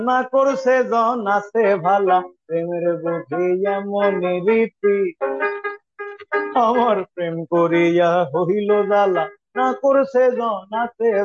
না করছে জন আছে ভালা, প্রেমের বুঝি এমন রীতি, আমার প্রেম করিয়া হইল জ্বালা, না করছে জন আছে